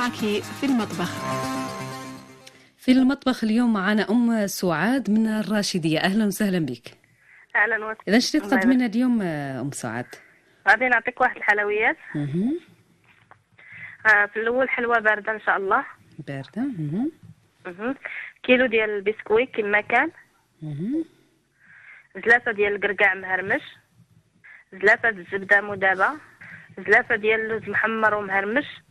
معك في المطبخ. في المطبخ اليوم معنا سعاد من الراشدية. أهلا وسهلا بك. اهلا وسهلا. إذا شتي تقدمي لنا اليوم سعاد؟ غادي نعطيك واحد الحلويات. في الاول حلوه بارده ان شاء الله. بارده. كيلو ديال البسكويت كما كان. 3 ديال القرقاع مهرمش. 3 د الزبده مذابه. 3 ديال اللوز محمر ومهرمش.